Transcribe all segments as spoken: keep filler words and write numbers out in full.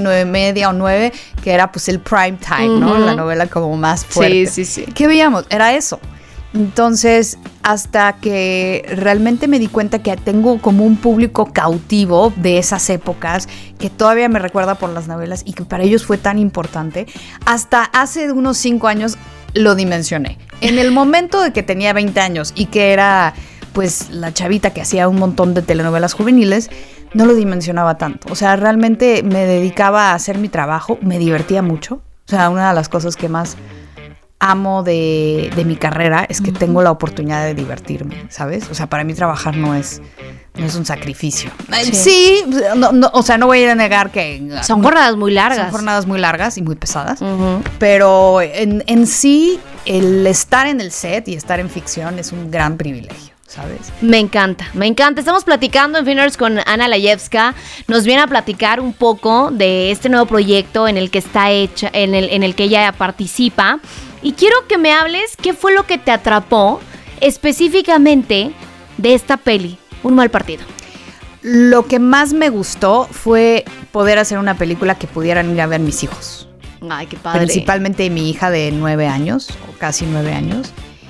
nueve y media o nueve, que era pues el prime time, uh-huh. ¿no? La novela como más fuerte. Sí, sí, sí. ¿Qué veíamos? Era eso. Entonces, hasta que realmente me di cuenta que tengo como un público cautivo de esas épocas, que todavía me recuerda por las novelas y que para ellos fue tan importante, hasta hace unos cinco años lo dimensioné. En el momento de que tenía veinte años y que era pues la chavita que hacía un montón de telenovelas juveniles, no lo dimensionaba tanto. O sea, realmente me dedicaba a hacer mi trabajo, me divertía mucho. O sea, una de las cosas que más amo de, de mi carrera es que tengo la oportunidad de divertirme, ¿sabes? O sea, para mí trabajar no es, no es un sacrificio. Sí, sí no, no, o sea, no voy a ir a negar que... Son jornadas muy largas. Son jornadas muy largas y muy pesadas. Uh-huh. Pero en, en sí, el estar en el set y estar en ficción es un gran privilegio, ¿sabes? Me encanta, me encanta. Estamos platicando en Finners con Ana Layevska. Nos viene a platicar un poco de este nuevo proyecto en el que está hecha, en el, en el que ella participa. Y quiero que me hables qué fue lo que te atrapó específicamente de esta peli, Un mal partido. Lo que más me gustó fue poder hacer una película que pudieran ir a ver mis hijos. Ay, qué padre. Principalmente mi hija de nueve años, o casi nueve años.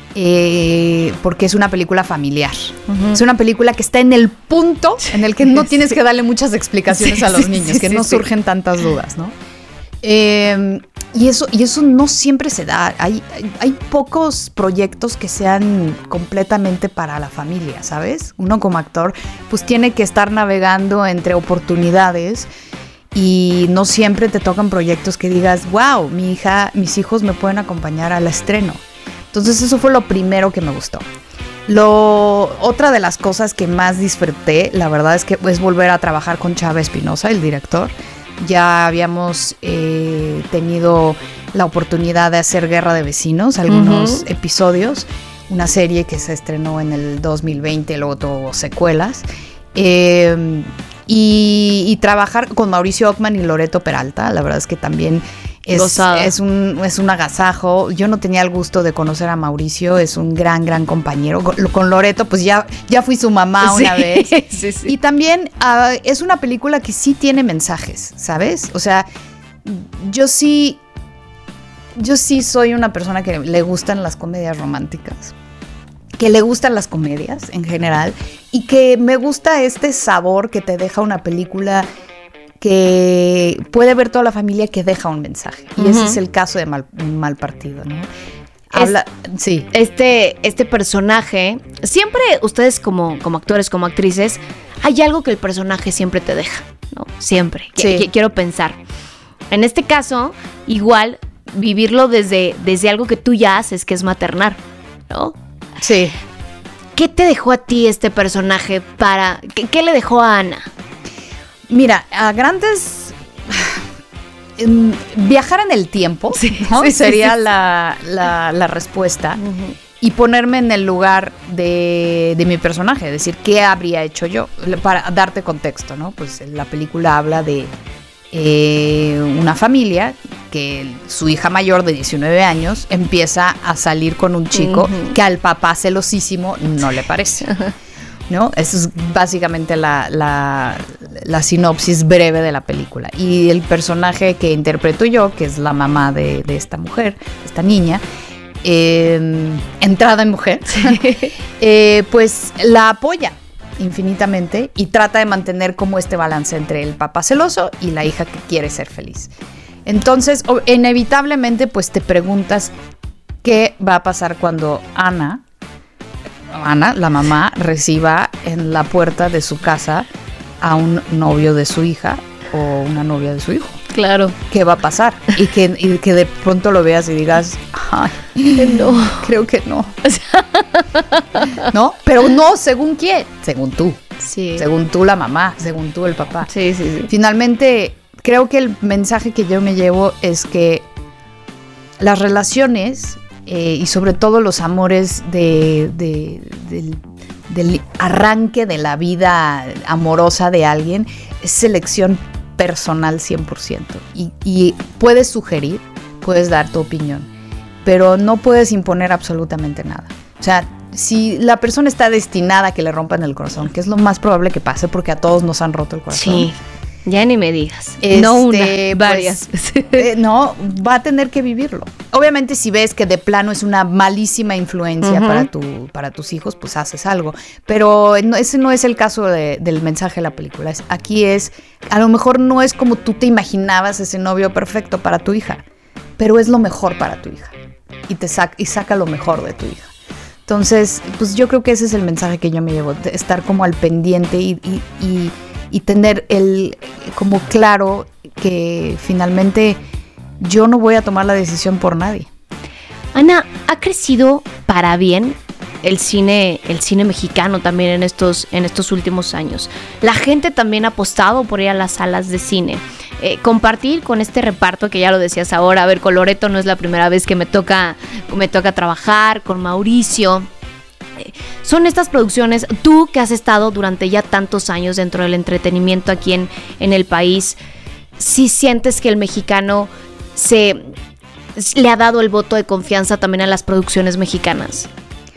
Eh, porque es una película familiar. Uh-huh. Es una película que está en el punto en el que no tienes sí. que darle muchas explicaciones sí, a los sí, niños, sí, que sí, no sí. surgen tantas dudas, ¿no? Eh, y eso, y eso no siempre se da. Hay, hay, hay pocos proyectos que sean completamente para la familia, ¿sabes? Uno como actor, pues tiene que estar navegando entre oportunidades y no siempre te tocan proyectos que digas, wow, mi hija, mis hijos me pueden acompañar al estreno. Entonces eso fue lo primero que me gustó. Lo, otra de las cosas que más disfruté, la verdad, es que es volver a trabajar con Chava Espinosa, el director. Ya habíamos eh, tenido la oportunidad de hacer Guerra de Vecinos, algunos uh-huh. episodios, una serie que se estrenó en el dos mil veinte, luego tuvo secuelas. Eh, y, y trabajar con Mauricio Ockman y Loreto Peralta, la verdad es que también es, es, un, es un agasajo. Yo no tenía el gusto de conocer a Mauricio, es un gran, gran compañero. Con, con Loreto, pues ya, ya fui su mamá una sí, vez. Sí, sí. Y también uh, es una película que sí tiene mensajes, ¿sabes? O sea, yo sí, yo sí soy una persona que le gustan las comedias románticas, que le gustan las comedias en general y que me gusta este sabor que te deja una película que puede ver toda la familia, que deja un mensaje. Y uh-huh. ese es el caso de Mal, Mal Partido, ¿no? Habla, es, sí. Este, este personaje, siempre ustedes como, como actores, como actrices, hay algo que el personaje siempre te deja, ¿no? Siempre. Sí. Qu- quiero pensar. En este caso, igual, vivirlo desde, desde algo que tú ya haces, que es maternar, ¿no? Sí. ¿Qué te dejó a ti este personaje para... ¿Qué, qué le dejó a Ana? Mira, a grandes... viajar en el tiempo, sí, ¿no? sí, sería sí, sí. La, la, la respuesta. Uh-huh. Y ponerme en el lugar de, de mi personaje, es decir, ¿qué habría hecho yo? Para darte contexto, ¿no? Pues la película habla de eh, una familia que su hija mayor de diecinueve años empieza a salir con un chico uh-huh. que al papá celosísimo no le parece. Uh-huh. ¿No? Esa es básicamente la, la, la sinopsis breve de la película. Y el personaje que interpreto yo, que es la mamá de, de esta mujer, esta niña, eh, entrada en mujer, eh, pues la apoya infinitamente y trata de mantener como este balance entre el papá celoso y la hija que quiere ser feliz. Entonces, inevitablemente, pues te preguntas qué va a pasar cuando Ana... Ana, la mamá, reciba en la puerta de su casa a un novio de su hija o una novia de su hijo. Claro. ¿Qué va a pasar? Y que, y que de pronto lo veas y digas, ay, no, creo que no. ¿No? Pero no, ¿según quién? Según tú. Sí. Según tú la mamá, según tú el papá. Sí, sí, sí. Finalmente, creo que el mensaje que yo me llevo es que las relaciones... Eh, y sobre todo los amores de, de, del, del arranque de la vida amorosa de alguien es selección personal cien por ciento. Y, y puedes sugerir, puedes dar tu opinión, pero no puedes imponer absolutamente nada. O sea, si la persona está destinada a que le rompan el corazón, que es lo más probable que pase porque a todos nos han roto el corazón. Sí. Ya ni me digas. Este, no una, pues, varias. eh, no, va a tener que vivirlo. Obviamente, si ves que de plano es una malísima influencia uh-huh. para tu, para tus hijos, pues haces algo. Pero no, ese no es el caso de, del mensaje de la película. Es, aquí es, a lo mejor no es como tú te imaginabas ese novio perfecto para tu hija, pero es lo mejor para tu hija. Y te saca, y saca lo mejor de tu hija. Entonces, pues yo creo que ese es el mensaje que yo me llevo, de estar como al pendiente y, y, y, y tener el como claro que finalmente yo no voy a tomar la decisión por nadie. Ana, ha crecido para bien el cine, el cine mexicano también en estos, en estos últimos años. La gente también ha apostado por ir a las salas de cine. Eh, compartir con este reparto que ya lo decías ahora, a ver, con Loreto no es la primera vez que me toca, me toca trabajar, con Mauricio. Eh, son estas producciones, tú que has estado durante ya tantos años dentro del entretenimiento aquí en, en el país, ¿sí sientes que el mexicano se le ha dado el voto de confianza también a las producciones mexicanas?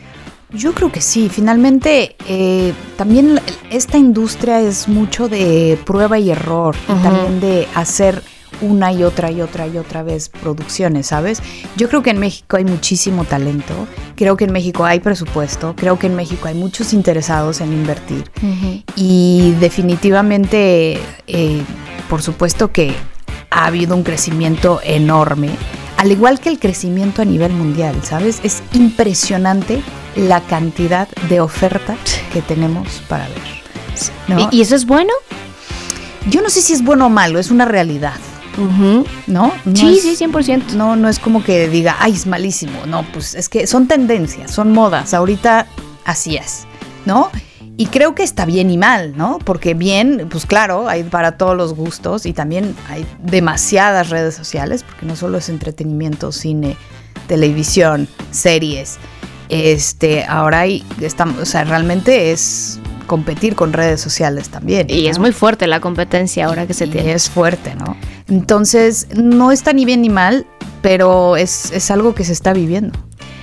Yo creo que sí, finalmente eh, también esta industria es mucho de prueba y error uh-huh. y también de hacer una y otra y otra y otra vez producciones, ¿sabes? Yo creo que en México hay muchísimo talento, creo que en México hay presupuesto, creo que en México hay muchos interesados en invertir uh-huh. y definitivamente, eh, por supuesto que ha habido un crecimiento enorme, al igual que el crecimiento a nivel mundial, ¿sabes? Es impresionante la cantidad de oferta que tenemos para ver, ¿no? ¿Y eso es bueno? Yo no sé si es bueno o malo, es una realidad, uh-huh. ¿no? no sí, es, sí, cien por ciento. No, no es como que diga, ay, es malísimo, no, pues es que son tendencias, son modas, ahorita así es, ¿no? Y creo que está bien y mal, ¿no? Porque bien, pues claro, hay para todos los gustos y también hay demasiadas redes sociales, porque no solo es entretenimiento, cine, televisión, series. Este, ahora hay, estamos, o sea, realmente es competir con redes sociales también. Y ¿no? Es muy fuerte la competencia ahora que se y tiene. Es fuerte, ¿no? Entonces, no está ni bien ni mal, pero es, es algo que se está viviendo.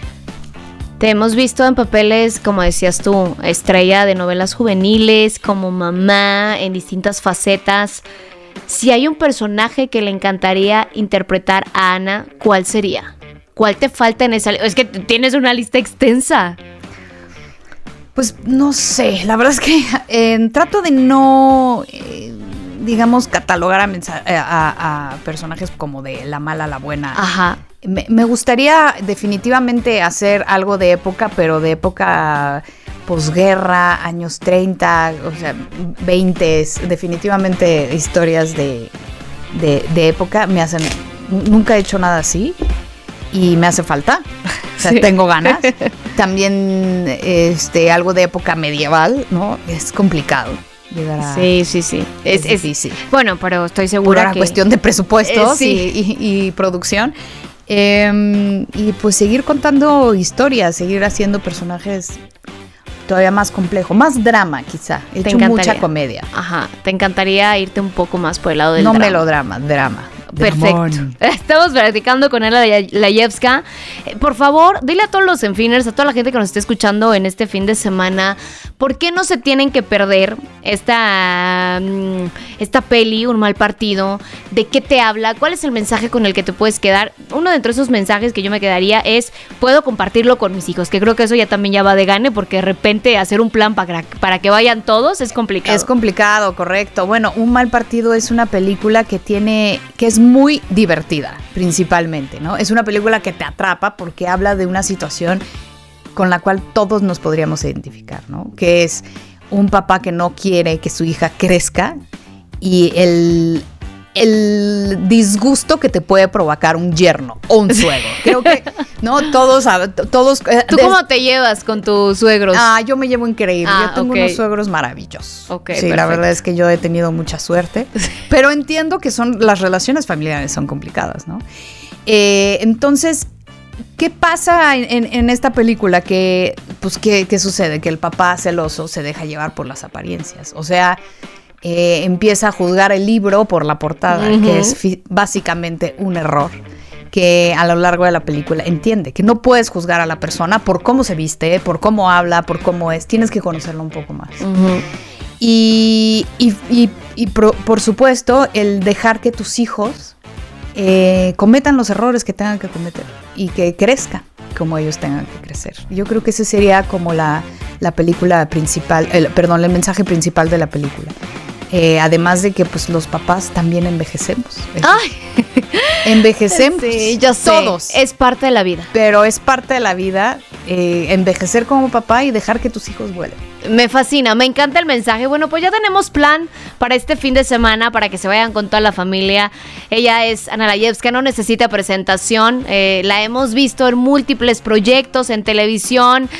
Te hemos visto en papeles, como decías tú, estrella de novelas juveniles, como mamá, en distintas facetas. Si hay un personaje que le encantaría interpretar a Ana, ¿cuál sería? ¿Cuál te falta en esa lista? Es que tienes una lista extensa. Pues no sé, la verdad es que eh, trato de no, eh, digamos, catalogar a, mensa- a, a personajes como de la mala a la buena. Ajá. Me, me gustaría definitivamente hacer algo de época, pero de época posguerra, años treinta, o sea, veinte, definitivamente historias de, de, de época. Me hacen, nunca he hecho nada así y me hace falta. O sea, sí. Tengo ganas. También este, algo de época medieval, ¿no? Es complicado llegar a... Sí, sí, sí. Es, es difícil. Bueno, pero estoy segura Pura que... cuestión de presupuestos eh, sí. y, y, y producción. Eh, y pues seguir contando historias, seguir haciendo personajes todavía más complejos, más drama quizá. He hecho mucha comedia. Ajá, te encantaría irte un poco más por el lado del no drama. No melodrama, drama. Perfecto. Dramón. Estamos platicando con Ana Layevska. Por favor, dile a todos los Enfiners, a toda la gente que nos esté escuchando en este fin de semana, ¿por qué no se tienen que perder esta, esta peli, Un mal partido? ¿De qué te habla? ¿Cuál es el mensaje con el que te puedes quedar? Uno de entre esos mensajes que yo me quedaría es, puedo compartirlo con mis hijos, que creo que eso ya también ya va de gane, porque de repente hacer un plan para, para que vayan todos es complicado. Es complicado, correcto. Bueno, Un mal partido es una película que tiene, que es muy divertida, principalmente, ¿no? Es una película que te atrapa porque habla de una situación con la cual todos nos podríamos identificar, ¿no? Que es un papá que no quiere que su hija crezca y el, el disgusto que te puede provocar un yerno o un suegro. Creo que, ¿no? Todos, todos. ¿Tú des- cómo te llevas con tus suegros? Ah, yo me llevo increíble. Ah, yo tengo okay. unos suegros maravillosos. Okay, sí, perfecto. La verdad es que yo he tenido mucha suerte. Pero entiendo que son las relaciones familiares son complicadas, ¿no? Eh, entonces, ¿qué pasa en, en, en esta película? Que, pues, ¿qué, ¿qué sucede? Que el papá celoso se deja llevar por las apariencias. O sea, eh, empieza a juzgar el libro por la portada, uh-huh. que es fi- básicamente un error. Que a lo largo de la película entiende que no puedes juzgar a la persona por cómo se viste, por cómo habla, por cómo es. Tienes que conocerlo un poco más. Uh-huh. Y, y, y, y por, por supuesto, el dejar que tus hijos eh, cometan los errores que tengan que cometer y que crezcan como ellos tengan que crecer. Yo creo que ese sería como la, la película principal, el, perdón, el mensaje principal de la película. Eh, además de que pues los papás también envejecemos. Ay. Envejecemos. Sí, yo sé. Todos. Es parte de la vida. Pero es parte de la vida eh, envejecer como papá y dejar que tus hijos vuelen. Me fascina, me encanta el mensaje. Bueno, pues ya tenemos plan para este fin de semana para que se vayan con toda la familia. Ella es Ana Layevska, no necesita presentación. Eh, la hemos visto en múltiples proyectos, en televisión,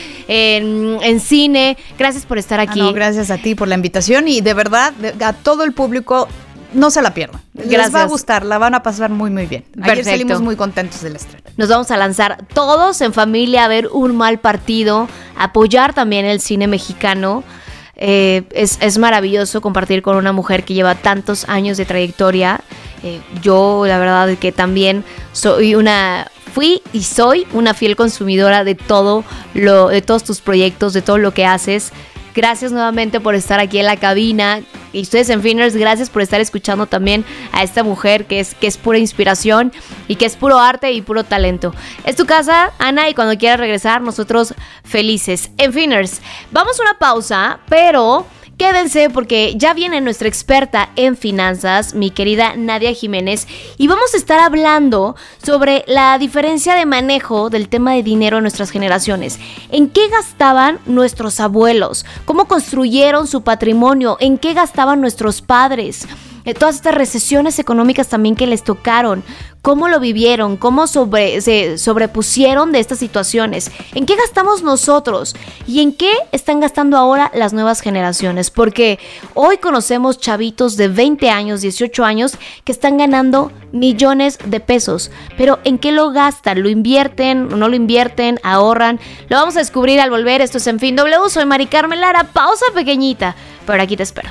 en, en cine. Gracias por estar aquí. Ah, no, gracias a ti por la invitación y de verdad a todo el público no se la pierdan. Gracias. Les va a gustar, la van a pasar muy muy bien. Ayer Perfecto. salimos muy contentos del estreno. Nos vamos a lanzar todos en familia a ver Un Mal Partido, apoyar también el cine mexicano. Eh, es, es maravilloso compartir con una mujer que lleva tantos años de trayectoria. Eh, yo la verdad que también soy una, fui y soy una fiel consumidora de todo lo, de todos tus proyectos, de todo lo que haces. Gracias nuevamente por estar aquí en la cabina. Y ustedes en Finners, gracias por estar escuchando también a esta mujer que es, que es pura inspiración y que es puro arte y puro talento. Es tu casa, Ana, y cuando quieras regresar, nosotros felices. En Finners, vamos a una pausa, pero quédense porque ya viene nuestra experta en finanzas, mi querida Nadia Jiménez, y vamos a estar hablando sobre la diferencia de manejo del tema de dinero en nuestras generaciones. ¿En qué gastaban nuestros abuelos? ¿Cómo construyeron su patrimonio? ¿En qué gastaban nuestros padres? Todas estas recesiones económicas también que les tocaron, cómo lo vivieron, cómo sobre, se sobrepusieron de estas situaciones, en qué gastamos nosotros y en qué están gastando ahora las nuevas generaciones, porque hoy conocemos chavitos de veinte años, dieciocho años que están ganando millones de pesos, pero ¿en qué lo gastan? ¿Lo invierten? ¿No lo invierten? ¿Ahorran? Lo vamos a descubrir al volver. Esto es En Fin W, soy Mari Carmen Lara, pausa pequeñita, pero aquí te espero.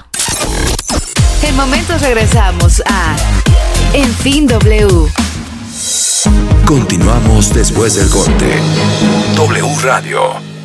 En momentos regresamos a En Fin W. Continuamos después del corte. W Radio.